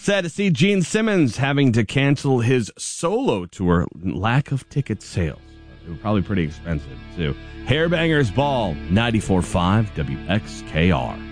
Sad to see Gene Simmons having to cancel his solo tour. Lack of ticket sales. They were probably pretty expensive, too. Hairbangers Ball, 94.5 WXKR.